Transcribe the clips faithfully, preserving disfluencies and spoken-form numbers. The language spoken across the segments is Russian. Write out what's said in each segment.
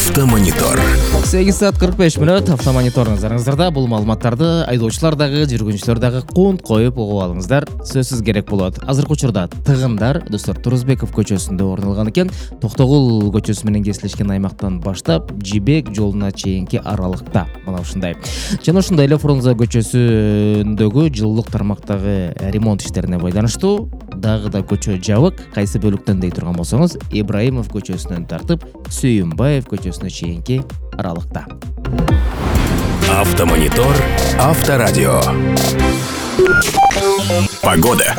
Автомонитор. сегиз саат кырк беш мүнөт автомонитор назарыңыздарда. Бул маалыматтарды айдоочулар дагы, жүргүнчүлөр дагы кунт коюп угуп алыңыздар. Сөзсүз керек болот. Азыркы учурда тыгындар достор Турузбеков көчөсүндө орун алган экен. Токтогул көчөсү менен кесилишкен аймактан баштап Жибек жолуна чейинки аралыкта. Мына ушундай. Жана ушундай эле Фрунзе көчөсүндөгү жылуулук тармактагы ремонт иштерине байланыштуу дагы да көчө жабык. Кайсы бөлүктөн дей турган болсоңуз, Ибраимов көчөсүнөн тартып Сүйүмбаев көчөсүнө чейинки аралыкта. Автомонитор. Авторадио. Погода.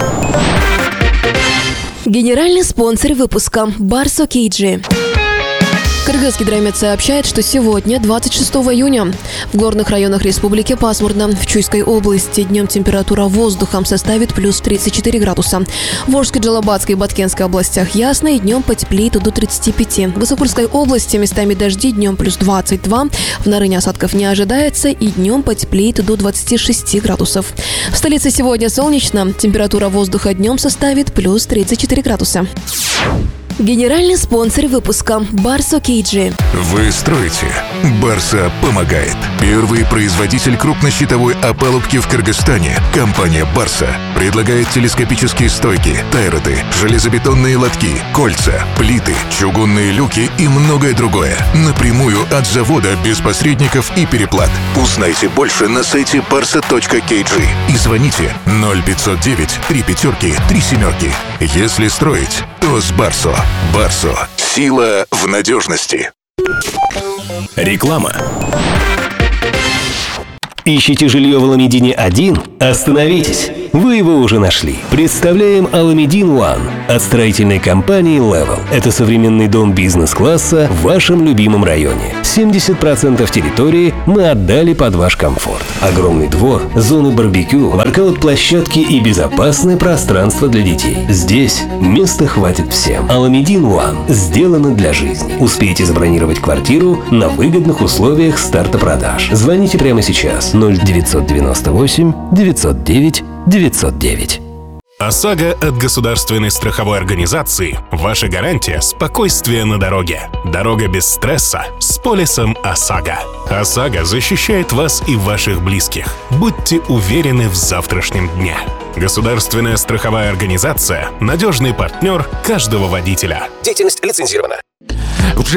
Генеральный спонсор выпуска Барсо Кейджи. Кыргызгидромет сообщает, что сегодня, двадцать шестого июня, в горных районах республики пасмурно. В Чуйской области днем температура воздуха составит плюс тридцать четыре градуса. В Волжской, Джалабатской и Баткенской областях ясно и днем потеплеет до тридцати пяти. В Высокурской области местами дожди, днем плюс двадцать два. В Нарыне осадков не ожидается и днем потеплеет до двадцати шести градусов. В столице сегодня солнечно. Температура воздуха днем составит плюс тридцать четыре градуса. Генеральный спонсор выпуска Барсо Кейджи. Вы строите? Барса помогает. Первый производитель крупнощитовой опалубки в Кыргызстане. Компания Барса предлагает телескопические стойки, тайроды, железобетонные лотки, кольца, плиты, чугунные люки и многое другое. Напрямую от завода, без посредников и переплат. Узнайте больше на сайте барса точка кей джи и звоните ноль пятьсот девять три пятерки три семерки. Если строить, то с Барсо. Барсо. Сила в надежности. Реклама. Ищите жилье в Аламедине один? Остановитесь! Вы его уже нашли. Представляем Аламедин One от строительной компании Level. Это современный дом бизнес-класса в вашем любимом районе. семьдесят процентов территории мы отдали под ваш комфорт. Огромный двор, зоны барбекю, воркаут-площадки и безопасное пространство для детей. Здесь места хватит всем. Аламедин One сделано для жизни. Успейте забронировать квартиру на выгодных условиях старта продаж. Звоните прямо сейчас. ноль девятьсот девяносто восемь девятьсот девять девятьсот девять. ОСАГО от государственной страховой организации – ваша гарантия спокойствия на дороге. Дорога без стресса с полисом ОСАГО. ОСАГО защищает вас и ваших близких. Будьте уверены в завтрашнем дне. Государственная страховая организация – надежный партнер каждого водителя. Деятельность лицензирована.